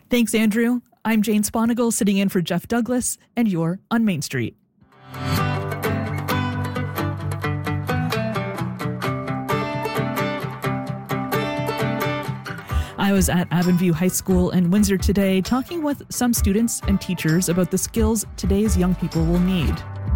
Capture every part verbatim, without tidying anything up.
Thanks, Andrew. I'm Jane Sponigal, sitting in for Jeff Douglas, and you're on Main Street. I was at Avonview High School in Windsor today talking with some students and teachers about the skills today's young people will need.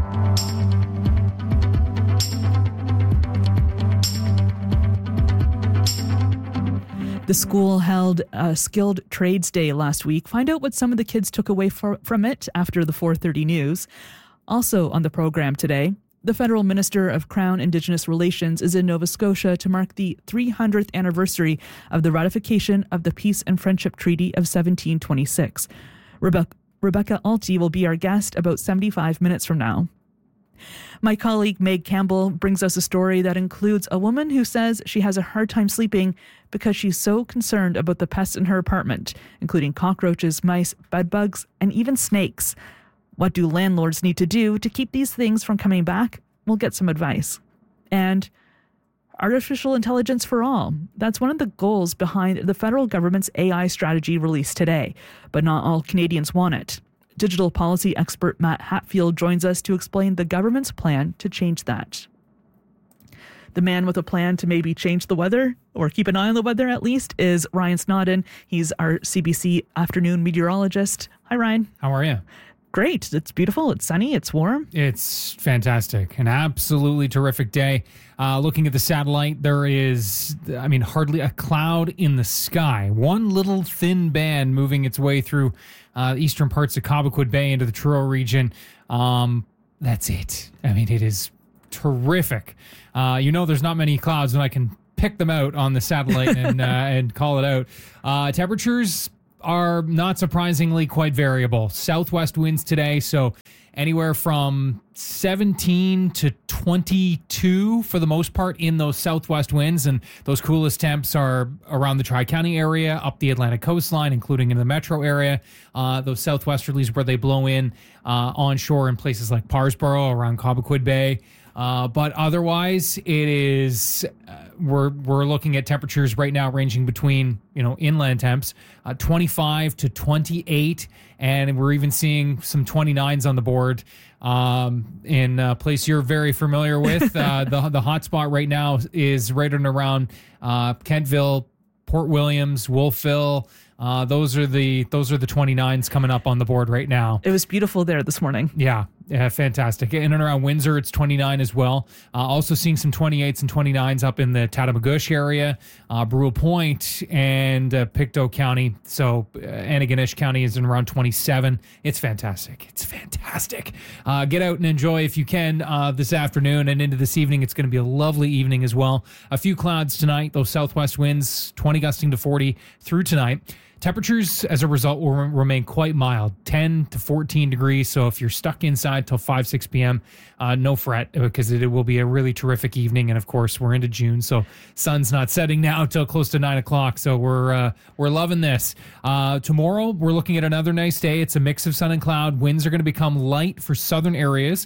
The school held a Skilled Trades Day last week. Find out what some of the kids took away for, from it after the four thirty news. Also on the program today, the Federal Minister of Crown Indigenous Relations is in Nova Scotia to mark the three hundredth anniversary of the ratification of the Peace and Friendship Treaty of seventeen twenty-six. Rebe- Rebecca Alty will be our guest about seventy-five minutes from now. My colleague Meg Campbell brings us a story that includes a woman who says she has a hard time sleeping because she's so concerned about the pests in her apartment, including cockroaches, mice, bedbugs, and even snakes. What do landlords need to do to keep these things from coming back? We'll get some advice. And artificial intelligence for all. That's one of the goals behind the federal government's A I strategy released today, but not all Canadians want it. Digital policy expert Matt Hatfield joins us to explain the government's plan to change that. The man with a plan to maybe change the weather, or keep an eye on the weather at least, is Ryan Snodden. He's our C B C afternoon meteorologist. Hi, Ryan. How are you? Great. It's beautiful. It's sunny. It's warm. It's fantastic. An absolutely terrific day. Uh, looking at the satellite, there is, I mean, hardly a cloud in the sky. One little thin band moving its way through uh, eastern parts of Cobequid Bay into the Truro region. Um, that's it. I mean, it is terrific. Uh, you know, there's not many clouds, and I can pick them out on the satellite and uh, and call it out. Uh, temperatures are not surprisingly quite variable. Southwest winds today, so anywhere from seventeen to twenty-two for the most part in those southwest winds, and those coolest temps are around the Tri-County area, up the Atlantic coastline, including in the metro area. Uh, those southwesterlies where they blow in uh, onshore in places like Parsboro, around Cobequid Bay. Uh, but otherwise, it is uh, we're we're looking at temperatures right now ranging between, you know, inland temps, uh, twenty-five to twenty-eight, and we're even seeing some twenty-nines on the board um, in a place you're very familiar with. uh, the the hot spot right now is right and around uh, Kentville, Port Williams, Wolfville. Uh, those are the those are the twenty-nines coming up on the board right now. It was beautiful there this morning. Yeah, yeah, fantastic. In and around Windsor, it's twenty-nine as well. Uh, also seeing some twenty-eights and twenty-nines up in the Tatamagouche area, uh, Brule Point, and uh, Pictou County. So uh, Antigonish County is in around twenty-seven. It's fantastic. It's fantastic. Uh, get out and enjoy if you can uh, this afternoon and into this evening. It's going to be a lovely evening as well. A few clouds tonight. Those southwest winds, twenty gusting to forty through tonight. Temperatures, as a result, will remain quite mild, ten to fourteen degrees. So if you're stuck inside till five, six p.m., uh, no fret, because it will be a really terrific evening. And, of course, we're into June, so sun's not setting now till close to nine o'clock. So we're uh, we're loving this. Uh, tomorrow, we're looking at another nice day. It's a mix of sun and cloud. Winds are going to become light for southern areas.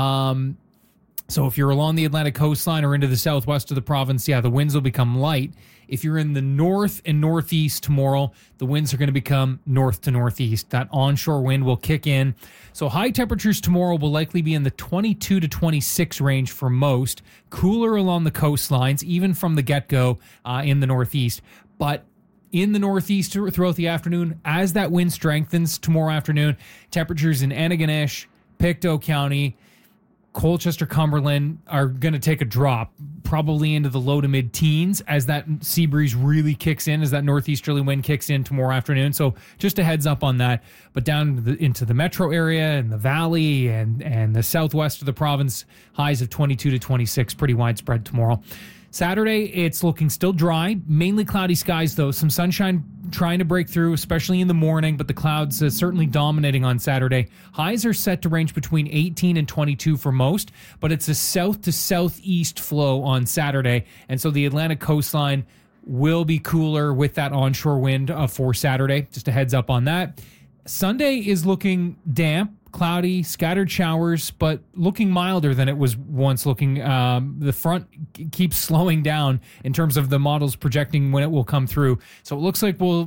Um So if you're along the Atlantic coastline or into the southwest of the province, yeah, the winds will become light. If you're in the north and northeast tomorrow, the winds are going to become north to northeast. That onshore wind will kick in. So high temperatures tomorrow will likely be in the twenty-two to twenty-six range for most. Cooler along the coastlines, even from the get-go uh, in the northeast. But in the northeast throughout the afternoon, as that wind strengthens tomorrow afternoon, temperatures in Antigonish, Pictou County, Colchester, Cumberland are going to take a drop, probably into the low to mid teens as that sea breeze really kicks in, as that northeasterly wind kicks in tomorrow afternoon. So just a heads up on that. But down into the, into the metro area and the valley and, and the southwest of the province, highs of twenty-two to twenty-six, pretty widespread tomorrow. Saturday, it's looking still dry, mainly cloudy skies, though. Some sunshine trying to break through, especially in the morning, but the clouds uh, certainly dominating on Saturday. Highs are set to range between eighteen and twenty-two for most, but it's a south to southeast flow on Saturday, and so the Atlantic coastline will be cooler with that onshore wind uh, for Saturday. Just a heads up on that. Sunday is looking damp, cloudy, scattered showers, but looking milder than it was once looking. Um, the front k- keeps slowing down in terms of the models projecting when it will come through. So it looks like we'll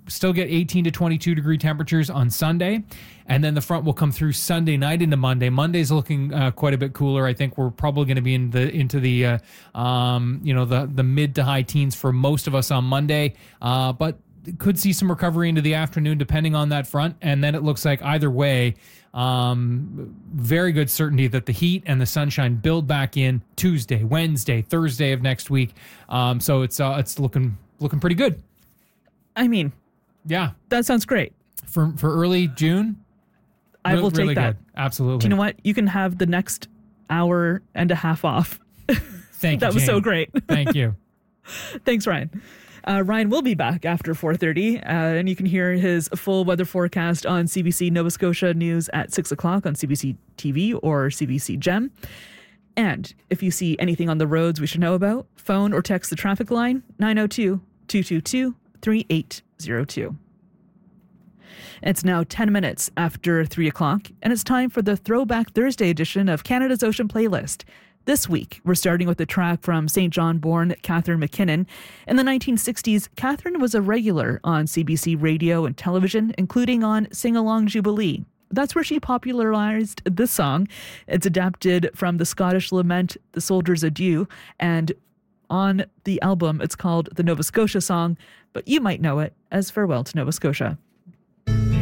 still get eighteen to twenty-two degree temperatures on Sunday. And then the front will come through Sunday night into Monday. Monday's looking uh, quite a bit cooler. I think we're probably going to be in the into the uh, um, you know the the mid to high teens for most of us on Monday. Uh, but could see some recovery into the afternoon depending on that front. And then it looks like either way, um, very good certainty that the heat and the sunshine build back in Tuesday, Wednesday, Thursday of next week. Um, so it's uh, it's looking looking pretty good. I mean, yeah, that sounds great for for early June. I will really take that. Good. Absolutely. Do you know what? You can have the next hour and a half off. Thank that you. That was so great. Thank you. Thanks, Ryan. Uh, Ryan will be back after four thirty, uh, and you can hear his full weather forecast on C B C Nova Scotia News at six o'clock on C B C T V or C B C Gem. And if you see anything on the roads we should know about, phone or text the traffic line nine oh two, two two two, three eight zero two. It's now ten minutes after three o'clock, and it's time for the Throwback Thursday edition of Canada's Ocean Playlist. This week, we're starting with a track from Saint John-born Catherine McKinnon. In the nineteen sixties, Catherine was a regular on C B C radio and television, including on Sing Along Jubilee. That's where she popularized this song. It's adapted from the Scottish lament, The Soldier's Adieu, and on the album, it's called the Nova Scotia song, but you might know it as Farewell to Nova Scotia.